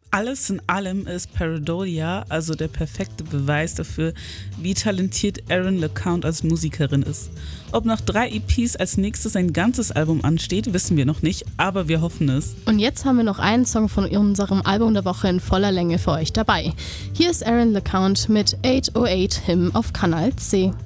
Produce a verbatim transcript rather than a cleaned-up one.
Alles in allem ist Pareidolia also der perfekte Beweis dafür, wie talentiert Erin LeCount als Musikerin ist. Ob nach drei E Ps als nächstes ein ganzes Album ansteht, wissen wir noch nicht, aber wir hoffen es. Und jetzt haben wir noch einen Song von unserem Album der Woche in voller Länge für euch dabei. Hier ist Erin LeCount mit acht null acht Hymn auf Kanal C.